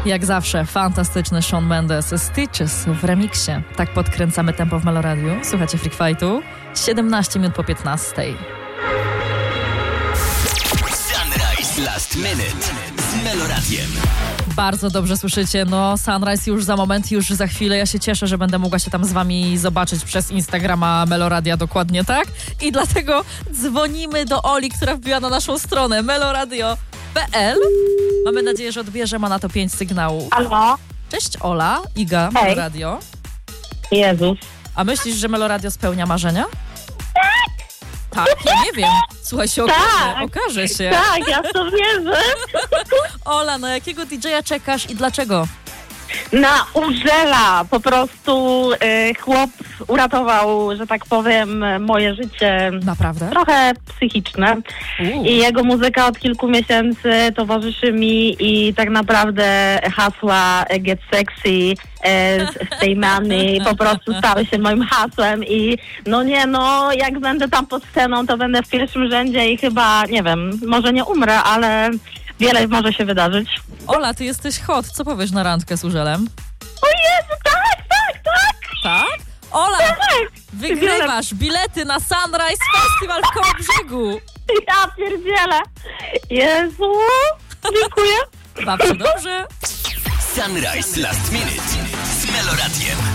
Jak zawsze, fantastyczny Shawn Mendes, Stitches w remiksie. Tak podkręcamy tempo w Meloradiu. Słuchajcie Freak Fightu. 17 minut po 15. Sunrise Last Minute z Meloradiem. Bardzo dobrze słyszycie, no Sunrise już za moment, już za chwilę. Ja się cieszę, że będę mogła się tam z wami zobaczyć przez Instagrama Meloradia, dokładnie tak. I dlatego dzwonimy do Oli, która wbiła na naszą stronę meloradio.pl. Mamy nadzieję, że odbierze, ma na to 5 sygnałów. Halo? Cześć Ola, Iga, Hej. Meloradio. Jezus. A myślisz, że Meloradio spełnia marzenia? Tak, ja nie wiem. Słuchaj, się okaże się. Tak, ja w to wierzę. Ola, na jakiego DJ-a czekasz i dlaczego? Na Urzela. Po prostu chłop uratował, że tak powiem, moje życie Naprawdę? trochę psychiczne. I jego muzyka od kilku miesięcy towarzyszy mi i tak naprawdę hasła Get Sexy, Stay Money po prostu stały się moim hasłem i jak będę tam pod sceną, to będę w pierwszym rzędzie i chyba, nie wiem, może nie umrę, ale wiele może się wydarzyć. Ola, ty jesteś hot. Co powiesz na randkę z Urzelem? O Jezu, tak! Tak? Ola, Tak! wygrywasz bilety na Sunrise Festival w Kołobrzegu. Ja pierdzielę! Jezu! Dziękuję! Baw się dobrze. Sunrise Last Minute z Meloradiem.